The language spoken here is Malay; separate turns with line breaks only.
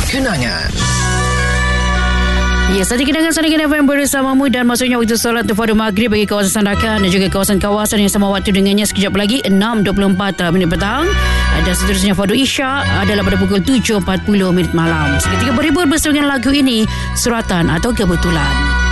Kenangan.
Ya, saat kenangan Sandakan FM bersamamu dan maksudnya waktu solat Fardhu Maghrib bagi kawasan Sandakan dan juga kawasan-kawasan yang sama waktu dengannya sekejap lagi 6.24 petang. Dan seterusnya Fardhu Isyak adalah pada pukul 7.40 malam. Seketika berhibur bersama dengan lagu ini, Suratan atau Kebetulan.